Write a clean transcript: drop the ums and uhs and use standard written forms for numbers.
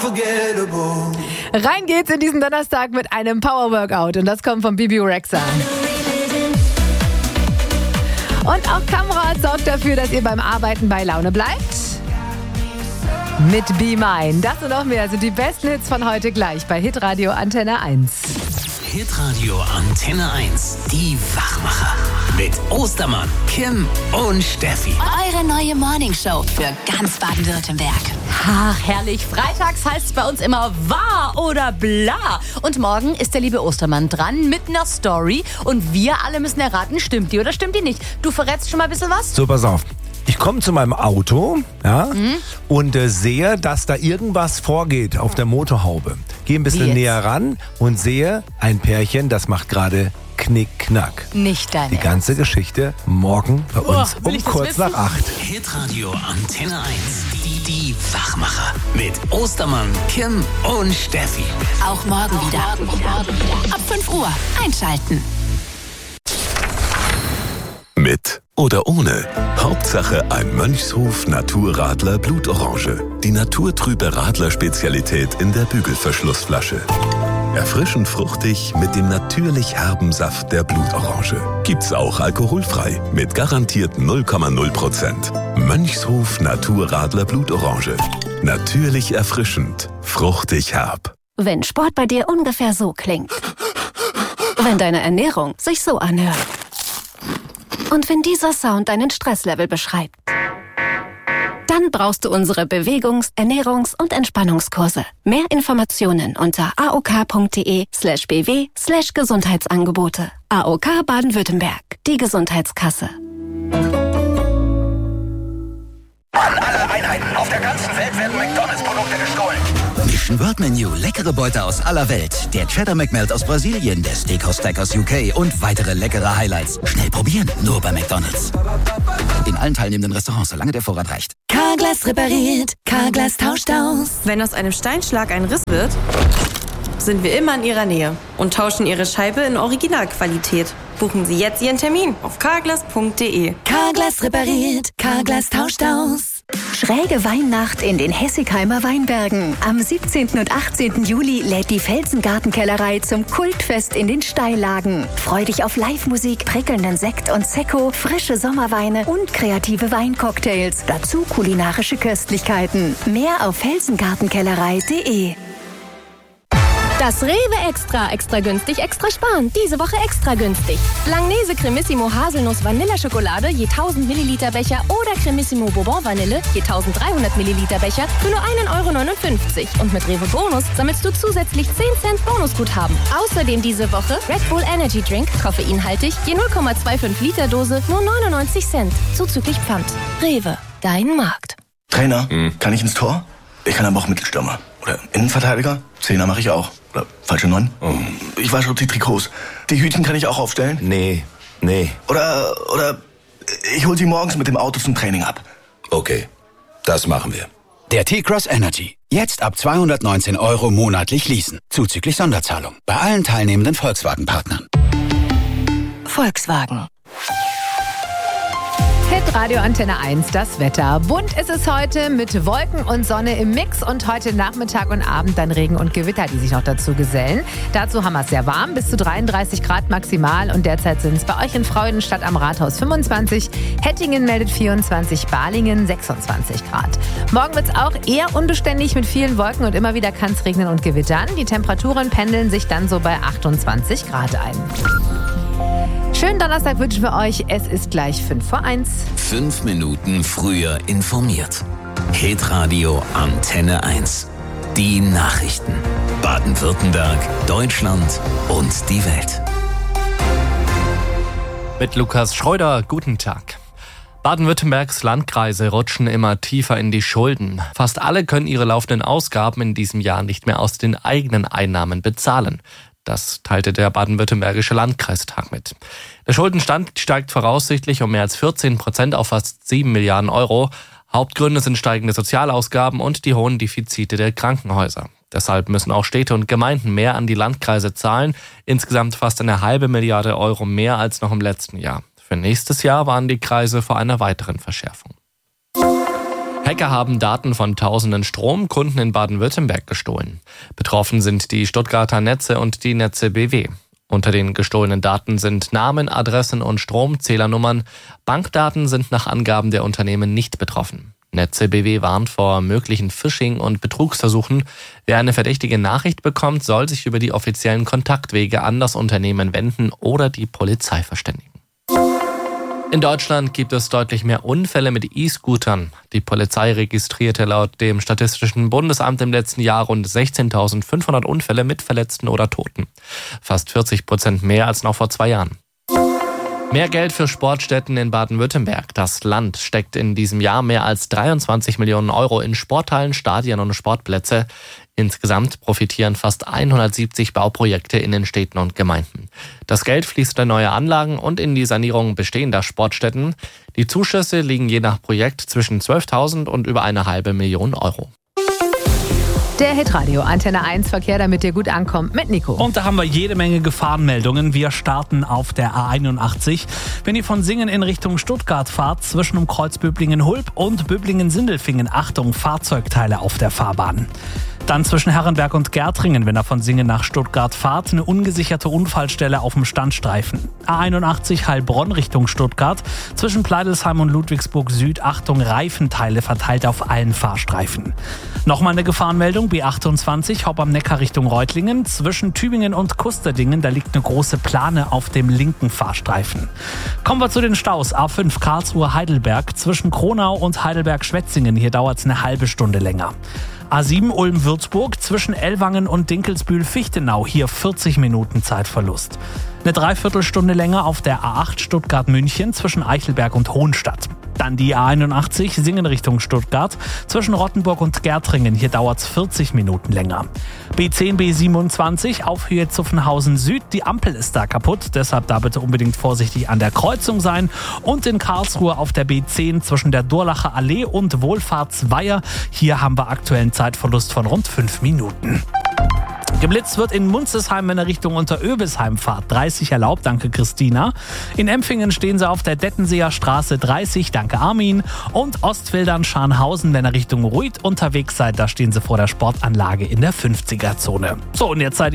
Rein geht's in diesen Donnerstag mit einem Power-Workout und das kommt von Bibi Rexha. Und auch Kamrat sorgt dafür, dass ihr beim Arbeiten bei Laune bleibt. Mit Be Mine. Das und noch mehr sind die besten Hits von heute gleich bei Hitradio Antenne 1. Hitradio Antenne 1, die Wachmacher. Mit Ostermann, Kim und Steffi. Eure neue Morningshow für ganz Baden-Württemberg. Ach, herrlich. Freitags heißt es bei uns immer wahr oder bla. Und morgen ist der liebe Ostermann dran mit einer Story. Und wir alle müssen erraten, stimmt die oder stimmt die nicht. Du verrätst schon mal ein bisschen was? So, pass auf. Ich komme zu meinem Auto und sehe, dass da irgendwas vorgeht auf der Motorhaube. Gehe ein bisschen näher ran und sehe ein Pärchen, das macht gerade Knick-Knack. Nicht dein Die ganze Geschichte morgen bei uns um kurz nach 8. Hitradio Antenne 1, die Wachmacher. Mit Ostermann, Kim und Steffi. Auch morgen wieder. Ab 5 Uhr einschalten. Mit oder ohne. Hauptsache ein Mönchshof Naturradler Blutorange. Die naturtrübe Radler-Spezialität in der Bügelverschlussflasche. Erfrischend fruchtig mit dem natürlich herben Saft der Blutorange. Gibt's auch alkoholfrei mit garantiert 0,0%. Mönchshof Naturradler Blutorange. Natürlich erfrischend, fruchtig herb. Wenn Sport bei dir ungefähr so klingt. Wenn deine Ernährung sich so anhört. Und wenn dieser Sound deinen Stresslevel beschreibt, dann brauchst du unsere Bewegungs-, Ernährungs- und Entspannungskurse. Mehr Informationen unter aok.de/bw/Gesundheitsangebote. AOK Baden-Württemberg, die Gesundheitskasse. An alle Einheiten auf der ganzen Welt werden McDonalds-Produkte gestohlen. Mission World Menu, leckere Beute aus aller Welt. Der Cheddar McMelt aus Brasilien, der Steakhouse Stack aus UK und weitere leckere Highlights. Schnell probieren, nur bei McDonalds. In allen teilnehmenden Restaurants, solange der Vorrat reicht. Carglass repariert, Carglass tauscht aus. Wenn aus einem Steinschlag ein Riss wird, sind wir immer in Ihrer Nähe und tauschen Ihre Scheibe in Originalqualität. Buchen Sie jetzt Ihren Termin auf carglass.de. Carglass repariert, Carglass tauscht aus. Schräge Weihnacht in den Hessigheimer Weinbergen. Am 17. und 18. Juli lädt die Felsengartenkellerei zum Kultfest in den Steillagen. Freu dich auf Live-Musik, prickelnden Sekt und Sekko, frische Sommerweine und kreative Weincocktails. Dazu kulinarische Köstlichkeiten. Mehr auf felsengartenkellerei.de. Das Rewe Extra günstig, extra sparen. Diese Woche extra günstig. Langnese Cremissimo Haselnuss Vanilleschokolade je 1000 Milliliter Becher oder Cremissimo Bourbon Vanille je 1300 Milliliter Becher für nur 1,59 €. Und mit Rewe Bonus sammelst du zusätzlich 10 Cent Bonusguthaben. Außerdem diese Woche Red Bull Energy Drink, koffeinhaltig, je 0,25 Liter Dose, nur 99 Cent. Zuzüglich Pfand. Rewe, dein Markt. Trainer, kann ich ins Tor? Ich kann aber auch Mittelstürmer. Oder Innenverteidiger? Zehner mache ich auch. Oder falsche 9? Ich wasche die Trikots. Die Hütchen kann ich auch aufstellen? Nee. Oder ich hol sie morgens mit dem Auto zum Training ab. Okay, das machen wir. Der T-Cross Energy. Jetzt ab 219 € monatlich leasen. Zuzüglich Sonderzahlung. Bei allen teilnehmenden Volkswagen-Partnern. Volkswagen. Hitradio Antenne 1, das Wetter. Bunt ist es heute mit Wolken und Sonne im Mix und heute Nachmittag und Abend dann Regen und Gewitter, die sich noch dazu gesellen. Dazu haben wir es sehr warm, bis zu 33 Grad maximal und derzeit sind es bei euch in Freudenstadt am Rathaus 25, Hettingen meldet 24, Balingen 26 Grad. Morgen wird es auch eher unbeständig mit vielen Wolken und immer wieder kann es regnen und gewittern. Die Temperaturen pendeln sich dann so bei 28 Grad ein. Schönen Donnerstag wünschen wir euch. Es ist gleich 5:01. 5 Minuten früher informiert. Hitradio Antenne 1. Die Nachrichten. Baden-Württemberg, Deutschland und die Welt. Mit Lukas Schreuder, guten Tag. Baden-Württembergs Landkreise rutschen immer tiefer in die Schulden. Fast alle können ihre laufenden Ausgaben in diesem Jahr nicht mehr aus den eigenen Einnahmen bezahlen. Das teilte der Baden-Württembergische Landkreistag mit. Der Schuldenstand steigt voraussichtlich um mehr als 14% auf fast 7 Milliarden Euro. Hauptgründe sind steigende Sozialausgaben und die hohen Defizite der Krankenhäuser. Deshalb müssen auch Städte und Gemeinden mehr an die Landkreise zahlen. Insgesamt fast 1,5 Milliarde Euro mehr als noch im letzten Jahr. Für nächstes Jahr waren die Kreise vor einer weiteren Verschärfung. Hacker haben Daten von tausenden Stromkunden in Baden-Württemberg gestohlen. Betroffen sind die Stuttgarter Netze und die Netze BW. Unter den gestohlenen Daten sind Namen, Adressen und Stromzählernummern. Bankdaten sind nach Angaben der Unternehmen nicht betroffen. Netze BW warnt vor möglichen Phishing- und Betrugsversuchen. Wer eine verdächtige Nachricht bekommt, soll sich über die offiziellen Kontaktwege an das Unternehmen wenden oder die Polizei verständigen. In Deutschland gibt es deutlich mehr Unfälle mit E-Scootern. Die Polizei registrierte laut dem Statistischen Bundesamt im letzten Jahr rund 16.500 Unfälle mit Verletzten oder Toten. Fast 40% mehr als noch vor 2 Jahren. Mehr Geld für Sportstätten in Baden-Württemberg. Das Land steckt in diesem Jahr mehr als 23 Millionen Euro in Sporthallen, Stadien und Sportplätze. Insgesamt profitieren fast 170 Bauprojekte in den Städten und Gemeinden. Das Geld fließt in neue Anlagen und in die Sanierung bestehender Sportstätten. Die Zuschüsse liegen je nach Projekt zwischen 12.000 und über 1,5 Million Euro. Der Hitradio Antenne 1 Verkehr, damit ihr gut ankommt, mit Nico. Und da haben wir jede Menge Gefahrenmeldungen. Wir starten auf der A81. Wenn ihr von Singen in Richtung Stuttgart fahrt, zwischen um Kreuz Böblingen-Hulb und Böblingen-Sindelfingen, Achtung, Fahrzeugteile auf der Fahrbahn. Dann zwischen Herrenberg und Gärtringen, wenn ihr von Singen nach Stuttgart fahrt, eine ungesicherte Unfallstelle auf dem Standstreifen. A81 Heilbronn Richtung Stuttgart, zwischen Pleidelsheim und Ludwigsburg Süd, Achtung, Reifenteile verteilt auf allen Fahrstreifen. Nochmal eine Gefahrenmeldung, B28 Haupt am Neckar Richtung Reutlingen, zwischen Tübingen und Kusterdingen, da liegt eine große Plane auf dem linken Fahrstreifen. Kommen wir zu den Staus, A5 Karlsruhe-Heidelberg, zwischen Kronau und Heidelberg-Schwetzingen, hier dauert es eine halbe Stunde länger. A7 Ulm-Würzburg, zwischen Ellwangen und Dinkelsbühl-Fichtenau, hier 40 Minuten Zeitverlust. Eine Dreiviertelstunde länger auf der A8 Stuttgart-München, zwischen Eichelberg und Hohenstadt. Dann die A81 Singen Richtung Stuttgart, zwischen Rottenburg und Gärtringen, hier dauert es 40 Minuten länger. B10, B27 auf Höhe Zuffenhausen Süd, die Ampel ist da kaputt, deshalb da bitte unbedingt vorsichtig an der Kreuzung sein. Und in Karlsruhe auf der B10 zwischen der Durlacher Allee und Wohlfahrtsweiher, hier haben wir aktuellen Zeitverlust von rund 5 Minuten. Geblitzt wird in Munzesheim, wenn er Richtung Unteröbelsheim fahrt. 30 erlaubt, danke Christina. In Empfingen stehen sie auf der Dettenseer Straße 30, danke Armin. Und Ostwildern-Scharnhausen, wenn er Richtung Ruid unterwegs seid, da stehen sie vor der Sportanlage in der 50er-Zone. So, und jetzt seid